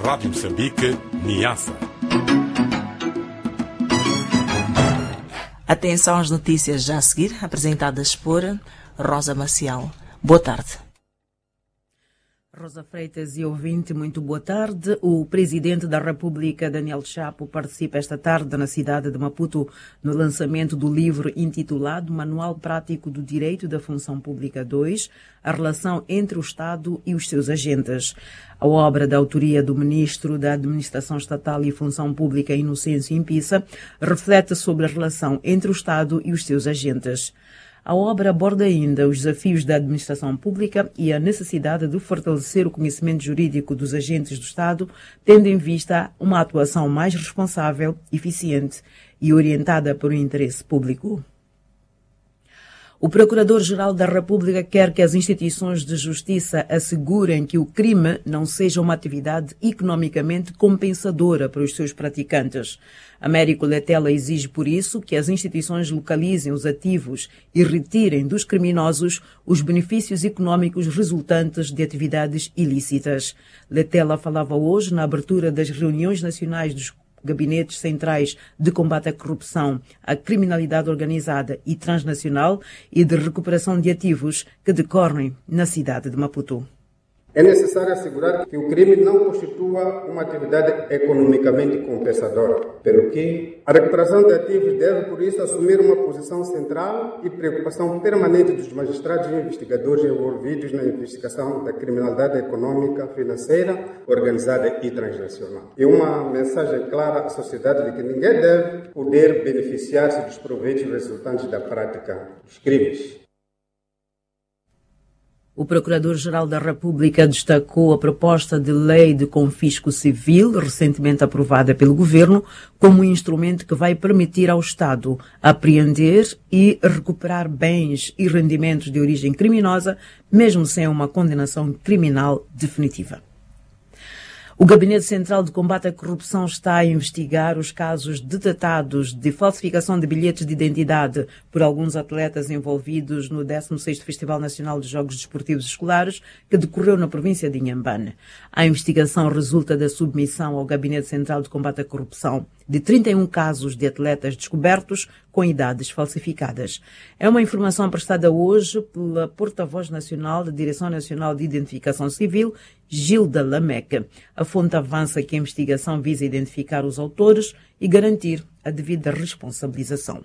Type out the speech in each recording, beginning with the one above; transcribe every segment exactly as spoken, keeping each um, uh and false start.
Rádio Moçambique, Niassa. Atenção às notícias já a seguir, apresentadas por Rosa Maciel. Boa tarde. Rosa Freitas e ouvinte, muito boa tarde. O Presidente da República, Daniel Chapo, participa esta tarde na cidade de Maputo no lançamento do livro intitulado Manual Prático do Direito da Função Pública dois, a relação entre o Estado e os seus agentes. A obra, da autoria do Ministro da Administração Estatal e Função Pública, Inocêncio Impissa, reflete sobre a relação entre o Estado e os seus agentes. A obra aborda ainda os desafios da administração pública e a necessidade de fortalecer o conhecimento jurídico dos agentes do Estado, tendo em vista uma atuação mais responsável, eficiente e orientada para o interesse público. O Procurador-Geral da República quer que as instituições de justiça assegurem que o crime não seja uma atividade economicamente compensadora para os seus praticantes. Américo Letela exige, por isso, que as instituições localizem os ativos e retirem dos criminosos os benefícios econômicos resultantes de atividades ilícitas. Letela falava hoje na abertura das reuniões nacionais dos gabinetes centrais de combate à corrupção, à criminalidade organizada e transnacional e de recuperação de ativos que decorrem na cidade de Maputo. É necessário assegurar que o crime não constitua uma atividade economicamente compensadora, pelo que a recuperação de ativos deve, por isso, assumir uma posição central e preocupação permanente dos magistrados e investigadores envolvidos na investigação da criminalidade econômica, financeira, organizada e transnacional. E uma mensagem clara à sociedade de que ninguém deve poder beneficiar-se dos proveitos resultantes da prática dos crimes. O Procurador-Geral da República destacou a proposta de lei de confisco civil, recentemente aprovada pelo Governo, como um instrumento que vai permitir ao Estado apreender e recuperar bens e rendimentos de origem criminosa, mesmo sem uma condenação criminal definitiva. O Gabinete Central de Combate à Corrupção está a investigar os casos detetados de falsificação de bilhetes de identidade por alguns atletas envolvidos no décimo sexto Festival Nacional de Jogos Desportivos Escolares, que decorreu na província de Inhambane. A investigação resulta da submissão ao Gabinete Central de Combate à Corrupção de trinta e um casos de atletas descobertos com idades falsificadas. É uma informação prestada hoje pela porta-voz nacional da Direção Nacional de Identificação Civil, Gilda Lameque. A fonte avança que a investigação visa identificar os autores e garantir a devida responsabilização.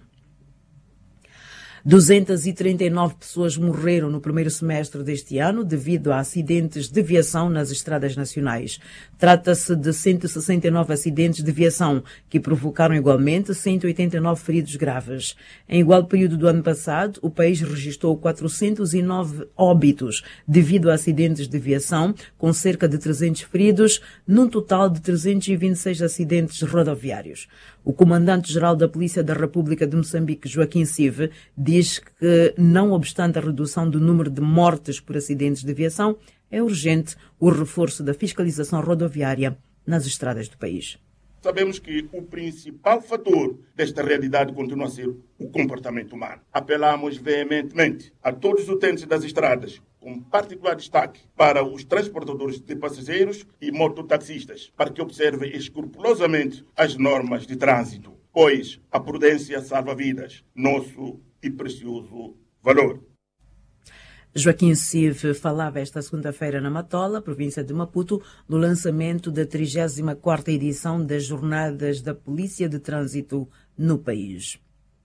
duzentas e trinta e nove pessoas morreram no primeiro semestre deste ano devido a acidentes de viação nas estradas nacionais. Trata-se de cento e sessenta e nove acidentes de viação, que provocaram igualmente cento e oitenta e nove feridos graves. Em igual período do ano passado, o país registrou quatrocentos e nove óbitos devido a acidentes de viação, com cerca de trezentos feridos, num total de trezentos e vinte e seis acidentes rodoviários. O comandante-geral da Polícia da República de Moçambique, Joaquim Sive, diz que, não obstante a redução do número de mortes por acidentes de viação, é urgente o reforço da fiscalização rodoviária nas estradas do país. Sabemos que o principal fator desta realidade continua a ser o comportamento humano. Apelamos veementemente a todos os utentes das estradas, com particular destaque para os transportadores de passageiros e mototaxistas, para que observem escrupulosamente as normas de trânsito, pois a prudência salva vidas, nosso e precioso valor. Joaquim Sive falava esta segunda-feira na Matola, província de Maputo, no lançamento da trigésima quarta edição das Jornadas da Polícia de Trânsito no país.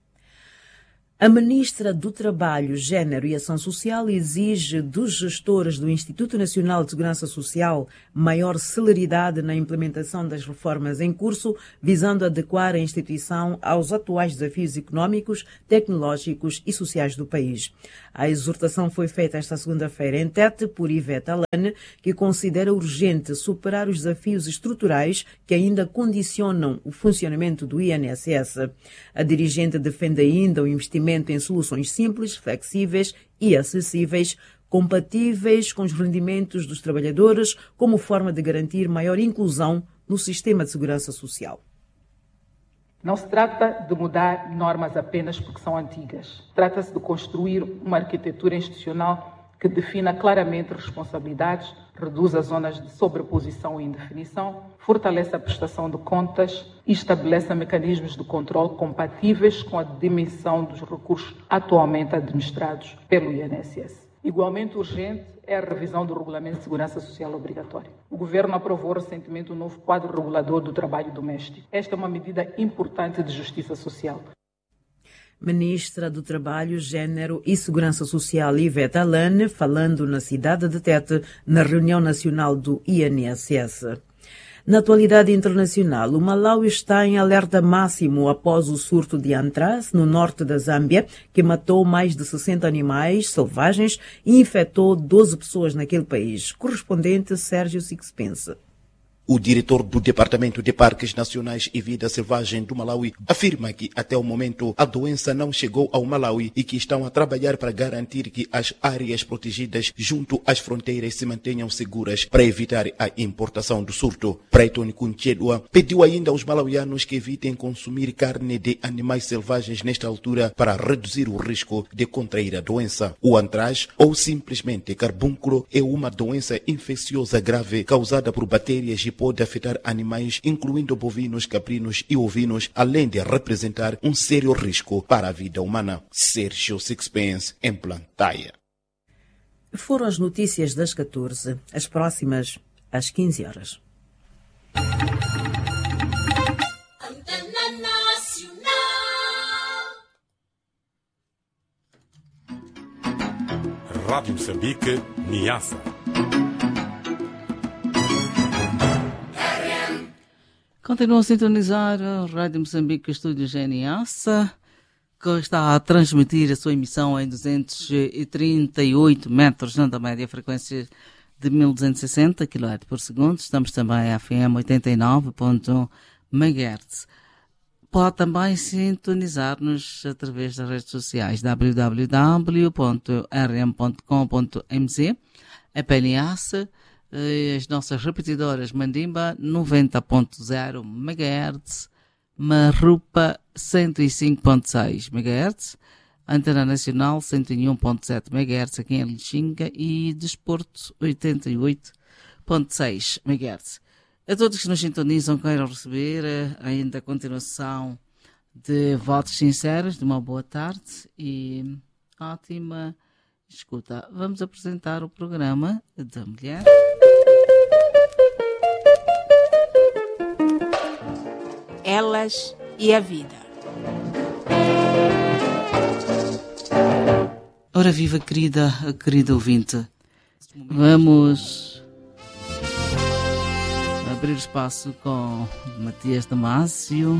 A Ministra do Trabalho, Gênero e Ação Social exige dos gestores do Instituto Nacional de Segurança Social maior celeridade na implementação das reformas em curso, visando adequar a instituição aos atuais desafios económicos, tecnológicos e sociais do país. A exortação foi feita esta segunda-feira em Tete por Ivete Alane, que considera urgente superar os desafios estruturais que ainda condicionam o funcionamento do I N S S. A dirigente defende ainda o investimento em soluções simples, flexíveis e acessíveis, compatíveis com os rendimentos dos trabalhadores, como forma de garantir maior inclusão no sistema de segurança social. Não se trata de mudar normas apenas porque são antigas. Trata-se de construir uma arquitetura institucional que defina claramente responsabilidades, reduz as zonas de sobreposição e indefinição, fortalece a prestação de contas e estabelece mecanismos de controle compatíveis com a dimensão dos recursos atualmente administrados pelo I N S S. Igualmente urgente é a revisão do Regulamento de Segurança Social Obrigatório. O Governo aprovou recentemente o novo quadro regulador do trabalho doméstico. Esta é uma medida importante de justiça social. Ministra do Trabalho, Gênero e Segurança Social, Ivete Alane, falando na cidade de Tete, na reunião nacional do I N S S. Na atualidade internacional, o Malawi está em alerta máximo após o surto de antrax no norte da Zâmbia, que matou mais de sessenta animais selvagens e infectou doze pessoas naquele país. Correspondente Sérgio Sixpence. O diretor do Departamento de Parques Nacionais e Vida Selvagem do Malawi afirma que, até o momento, a doença não chegou ao Malawi e que estão a trabalhar para garantir que as áreas protegidas junto às fronteiras se mantenham seguras para evitar a importação do surto. Brayton Kunchedwa pediu ainda aos malauianos que evitem consumir carne de animais selvagens nesta altura para reduzir o risco de contrair a doença. O antrax, ou simplesmente carbúnculo, é uma doença infecciosa grave causada por bactérias e pode afetar animais, incluindo bovinos, caprinos e ovinos, além de representar um sério risco para a vida humana. Sérgio Sixpence, em Blantyre. Foram as notícias das catorze, as próximas às quinze horas. Rádio Moçambique, Niassa. Continua a sintonizar a Rádio Moçambique, Estúdio Niassa, que está a transmitir a sua emissão em duzentos e trinta e oito metros, na média frequência de mil duzentos e sessenta quilômetros por segundo. Estamos também a F M oitenta e nove ponto um megahertz. Pode também sintonizar-nos através das redes sociais w w w ponto r m ponto com ponto m z, a P N S, as nossas repetidoras Mandimba noventa ponto zero megahertz, Marrupa cento e cinco ponto seis megahertz, Antena Nacional cento e um ponto sete megahertz aqui em Lixinga e Desporto oitenta e oito ponto seis megahertz. A todos que nos sintonizam, queiram receber ainda a continuação de votos sinceros, de uma boa tarde e ótima escuta. Vamos apresentar o programa da mulher. Elas e a vida. Ora viva, querida, querida ouvinte. Vamos abrir espaço com Matias Damasio,